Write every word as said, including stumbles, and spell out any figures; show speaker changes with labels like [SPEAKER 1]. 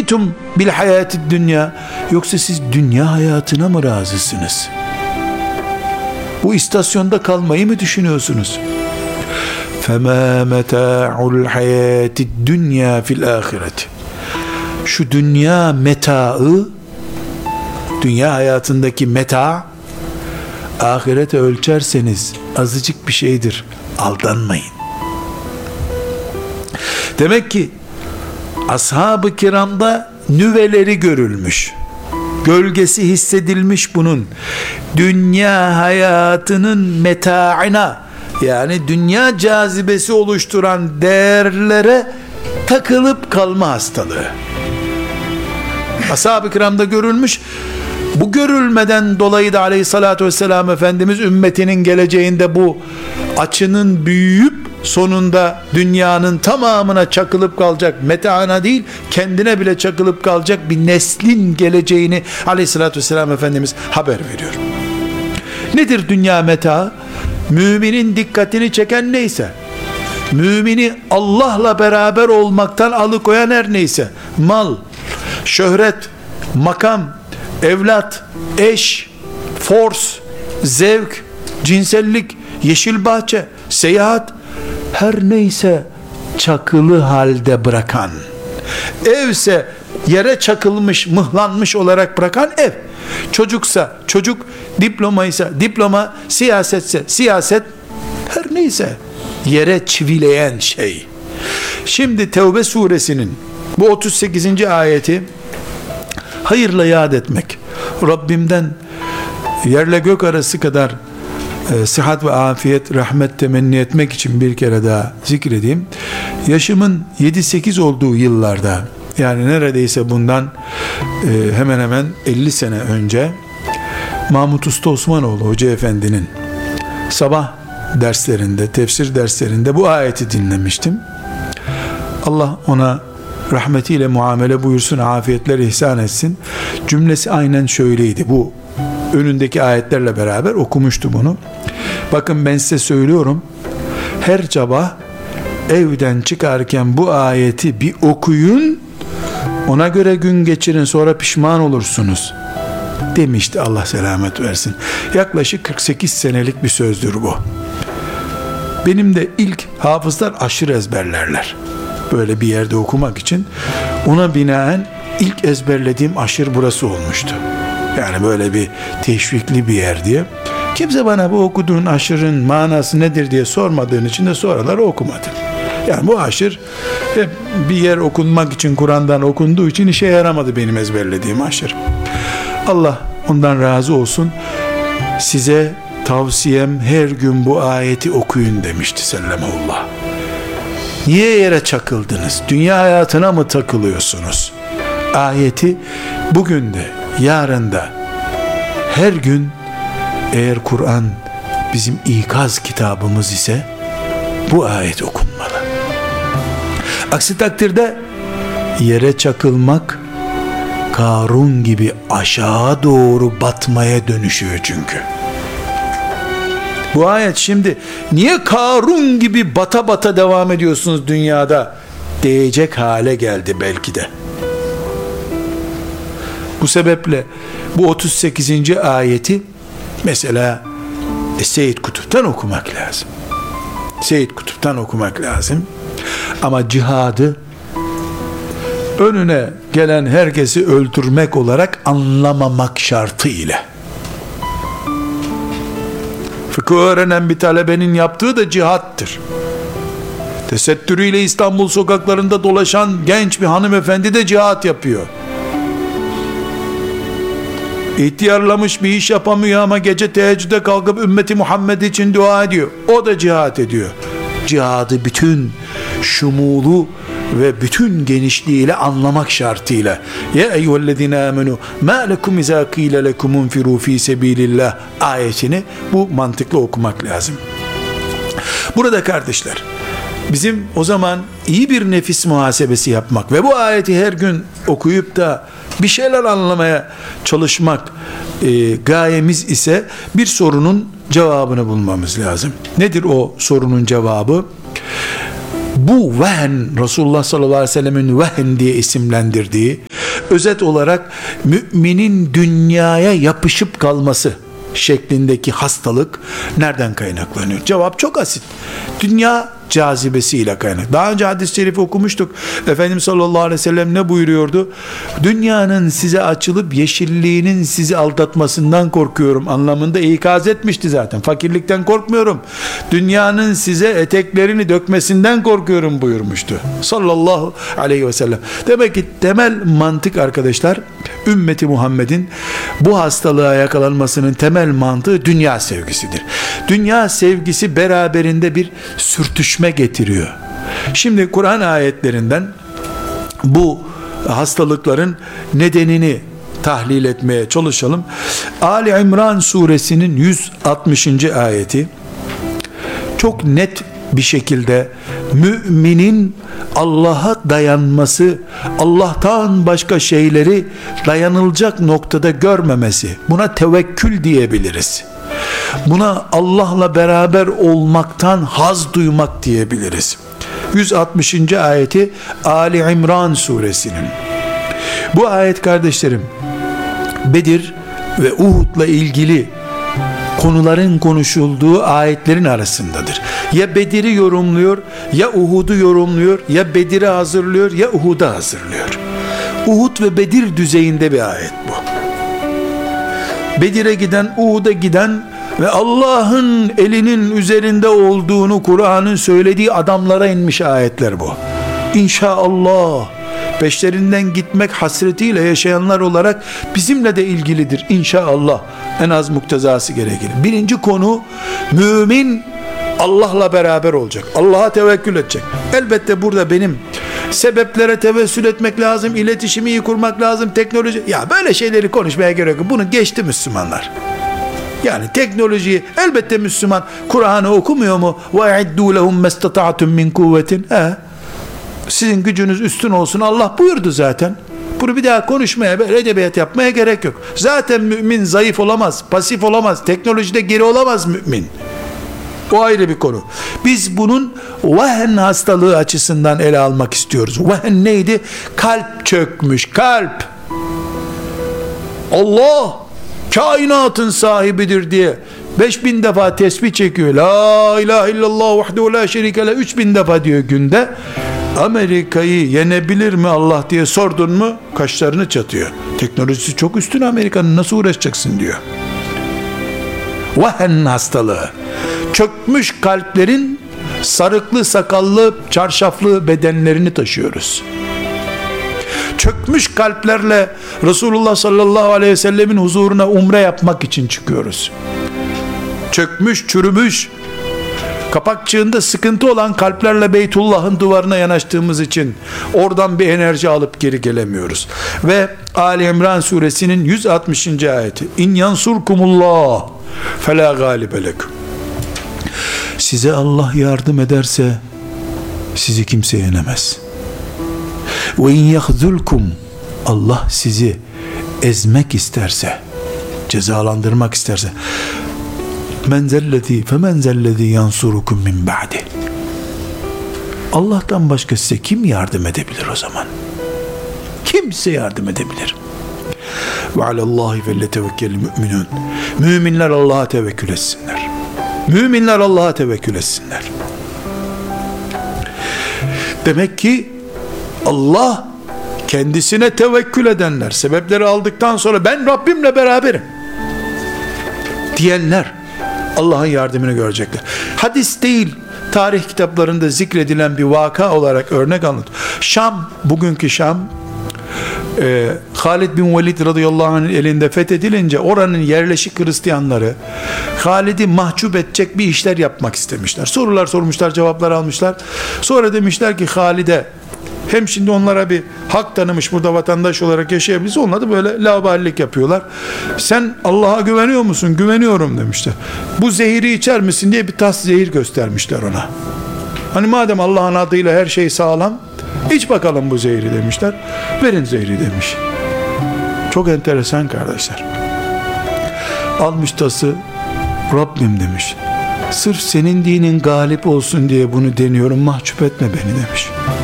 [SPEAKER 1] raditum bil hayatid dünya, yoksa siz dünya hayatına mı razısınız? Bu istasyonda kalmayı mı düşünüyorsunuz? فَمَا مَتَاعُ الْحَيَاتِ الدُّنْيَا فِي الْآخِرَةِ. Şu dünya metaı, dünya hayatındaki meta, ahirete ölçerseniz azıcık bir şeydir. Aldanmayın. Demek ki ashab-ı kiramda nüveleri görülmüş, gölgesi hissedilmiş bunun. Dünya hayatının metaına, yani dünya cazibesi oluşturan değerlere takılıp kalma hastalığı ashab-ı kiramda görülmüş. Bu görülmeden dolayı da aleyhissalatü vesselam Efendimiz ümmetinin geleceğinde bu açının büyüyüp sonunda dünyanın tamamına çakılıp kalacak, metaana değil kendine bile çakılıp kalacak bir neslin geleceğini aleyhissalatü vesselam Efendimiz haber veriyor. Nedir dünya meta? Müminin dikkatini çeken neyse, mümini Allah'la beraber olmaktan alıkoyan her neyse, mal, şöhret, makam, evlat, eş, fors, zevk, cinsellik, yeşil bahçe, seyahat, her neyse çakılı halde bırakan, evse yere çakılmış, mıhlanmış olarak bırakan ev, çocuksa çocuk, diplomaysa diploma, siyasetse siyaset, her neyse yere çivileyen şey. Şimdi Tevbe suresinin bu otuz sekizinci ayeti hayırla yad etmek, Rabbimden yerle gök arası kadar e, sıhhat ve afiyet, rahmet temenni etmek için bir kere daha zikredeyim. Yaşımın yedi sekiz olduğu yıllarda, yani neredeyse bundan e, hemen hemen elli sene önce, Mahmut Usta Osmanoğlu Hoca Efendi'nin sabah derslerinde, tefsir derslerinde bu ayeti dinlemiştim. Allah ona rahmetiyle muamele buyursun, afiyetler ihsan etsin. Cümlesi aynen şöyleydi. Bu önündeki ayetlerle beraber okumuştu bunu. Bakın ben size söylüyorum, her sabah evden çıkarken bu ayeti bir okuyun, ona göre gün geçirin, sonra pişman olursunuz demişti. Allah selamet versin. Yaklaşık kırk sekiz senelik bir sözdür bu. Benim de ilk hafızlar aşırı ezberlerler, böyle bir yerde okumak için. Ona binaen ilk ezberlediğim aşır burası olmuştu. Yani böyle bir teşvikli bir yer diye. Kimse bana bu okuduğun aşırın manası nedir diye sormadığın için de sonraları okumadım. Yani bu aşır hep bir yer okunmak için, Kur'an'dan okunduğu için işe yaramadı benim ezberlediğim aşır. Allah ondan razı olsun. Size tavsiyem her gün bu ayeti okuyun demişti sellemullah. Niye yere çakıldınız? Dünya hayatına mı takılıyorsunuz? Ayeti bugün de, yarın da, her gün, eğer Kur'an bizim ikaz kitabımız ise bu ayet okunmalı. Aksi takdirde yere çakılmak Karun gibi aşağı doğru batmaya dönüşüyor çünkü. Bu ayet şimdi niye Karun gibi bata bata devam ediyorsunuz dünyada diyecek hale geldi belki de. Bu sebeple bu otuz sekizinci ayeti mesela e, Seyyid Kutup'tan okumak lazım. Seyyid Kutup'tan okumak lazım. Ama cihadı önüne gelen herkesi öldürmek olarak anlamamak şartıyla. Fıkıh öğrenen bir talebenin yaptığı da cihattır. Tesettürüyle İstanbul sokaklarında dolaşan genç bir hanımefendi de cihat yapıyor. İhtiyarlamış, bir iş yapamıyor ama gece teheccüde kalkıp ümmeti Muhammed için dua ediyor. O da cihat ediyor. Cihadı bütün şumulu ve bütün genişliğiyle anlamak şartıyla. Ya eyyühellezine amenu ma lekum izâ kîle lekum unfirû fî sebîlillah ayetini bu mantıkla okumak lazım. Burada kardeşler, bizim o zaman iyi bir nefis muhasebesi yapmak ve bu ayeti her gün okuyup da bir şeyler anlamaya çalışmak e, gayemiz ise bir sorunun cevabını bulmamız lazım. Nedir o sorunun cevabı? Bu vehn, Resulullah sallallahu aleyhi ve sellemin vehn diye isimlendirdiği, özet olarak müminin dünyaya yapışıp kalması şeklindeki hastalık nereden kaynaklanıyor? Cevap çok asit. Dünya cazibesiyle kaynak. Daha önce hadis-i şerifi okumuştuk. Efendimiz sallallahu aleyhi ve sellem ne buyuruyordu? Dünyanın size açılıp yeşilliğinin sizi aldatmasından korkuyorum anlamında ikaz etmişti zaten. Fakirlikten korkmuyorum. Dünyanın size eteklerini dökmesinden korkuyorum buyurmuştu. Sallallahu aleyhi ve sellem. Demek ki temel mantık arkadaşlar, ümmeti Muhammed'in bu hastalığa yakalanmasının temel mantığı dünya sevgisidir. Dünya sevgisi beraberinde bir sürtüşme getiriyor. Şimdi Kur'an ayetlerinden bu hastalıkların nedenini tahlil etmeye çalışalım. Ali İmran suresinin yüz altmışıncı ayeti çok net bir şekilde müminin Allah'a dayanması, Allah'tan başka şeyleri dayanılacak noktada görmemesi, buna tevekkül diyebiliriz. Buna Allah'la beraber olmaktan haz duymak diyebiliriz. yüz altmışıncı ayeti Ali İmran suresinin. Bu ayet kardeşlerim, Bedir ve Uhud'la ilgili konuların konuşulduğu ayetlerin arasındadır. Ya Bedir'i yorumluyor, ya Uhud'u yorumluyor, ya Bedir'i hazırlıyor, ya Uhud'u hazırlıyor. Uhud ve Bedir düzeyinde bir ayet bu. Bedir'e giden, Uhud'a giden ve Allah'ın elinin üzerinde olduğunu Kur'an'ın söylediği adamlara inmiş ayetler bu. İnşallah peşlerinden gitmek hasretiyle yaşayanlar olarak bizimle de ilgilidir inşallah. En az muktezası gerekir. Birinci konu, mümin Allah'la beraber olacak. Allah'a tevekkül edecek. Elbette burada benim sebeplere tevessül etmek lazım, iletişimi iyi kurmak lazım, teknoloji, ya böyle şeyleri konuşmaya gerek yok. Bunu geçti Müslümanlar. Yani teknolojiyi elbette Müslüman Kur'an'ı okumuyor mu? وَاَعِدُّوا لَهُمْ مَسْتَطَعْتُمْ مِنْ قُوَّةٍ He. Sizin gücünüz üstün olsun Allah buyurdu zaten. Bunu bir daha konuşmaya, böyle edebiyat yapmaya gerek yok. Zaten mümin zayıf olamaz, pasif olamaz, teknolojide geri olamaz mümin. O ayrı bir konu. Biz bunun vehen hastalığı açısından ele almak istiyoruz. Vehen neydi? Kalp çökmüş, kalp. Allah kainatın sahibidir diye beş bin defa tesbih çekiyor. La ilahe illallah vahdehu la şerike le üç bin defa diyor günde. Amerika'yı yenebilir mi Allah diye sordun mu kaşlarını çatıyor. Teknolojisi çok üstün Amerika'nın, nasıl uğraşacaksın diyor. Vehen hastalığı. Çökmüş kalplerin sarıklı, sakallı, çarşaflı bedenlerini taşıyoruz. Çökmüş kalplerle Resulullah sallallahu aleyhi ve sellemin huzuruna umre yapmak için çıkıyoruz. Çökmüş, çürümüş, kapakçığında sıkıntı olan kalplerle Beytullah'ın duvarına yanaştığımız için oradan bir enerji alıp geri gelemiyoruz. Ve Ali İmran suresinin yüz altmışıncı ayeti. İn yansurkumullah fela galibe lekum. Size Allah yardım ederse sizi kimse yenemez. Ve in yahzulkum, Allah sizi ezmek isterse, cezalandırmak isterse, men zellezi fe men zellezi yansurukum min ba'di. Allah'tan başka size kim yardım edebilir o zaman? Kimse yardım edebilir. Ve alallahi felletevekkel müminun. Müminler Allah'a tevekkül etsinler. Müminler Allah'a tevekkül etsinler. Demek ki Allah kendisine tevekkül edenler, sebepleri aldıktan sonra ben Rabbimle beraberim diyenler Allah'ın yardımını görecekler. Hadis değil, tarih kitaplarında zikredilen bir vaka olarak örnek alınır. Şam, bugünkü Şam, e, Halid bin Velid radıyallahu anh'ın elinde fethedilince oranın yerleşik Hristiyanları Halid'i mahcup edecek bir işler yapmak istemişler. Sorular sormuşlar, cevaplar almışlar. Sonra demişler ki Halid'e, hem şimdi onlara bir hak tanımış, burada vatandaş olarak yaşayabiliriz, onlar da böyle laubalilik yapıyorlar. Sen Allah'a güveniyor musun? Güveniyorum demişler. Bu zehiri içer misin diye bir tas zehir göstermişler ona. Hani madem Allah'ın adıyla her şey sağlam, iç bakalım bu zehri demişler. Verin zehri demiş. Çok enteresan kardeşler. Almış tası, Rabbim demiş, sırf senin dinin galip olsun diye bunu deniyorum, mahcup etme beni demiş.